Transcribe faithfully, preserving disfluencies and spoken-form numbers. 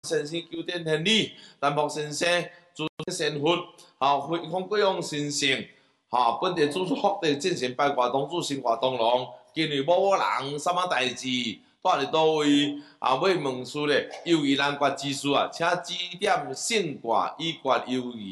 先生九点天理，南博先生祝先佛，好回光贵阳先生，好本地主福地进行拜卦东主生活东龙，今日某某人什么代志？住伫倒位？啊，要问事咧，由于咱卦技术啊，请指点胜卦以卦犹豫。